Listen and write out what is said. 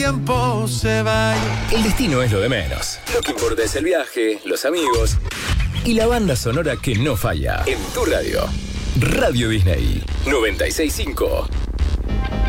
tiempo se va. El destino es lo de menos. Lo que importa es el viaje, los amigos y la banda sonora que no falla. En tu radio. Radio Disney 96.5.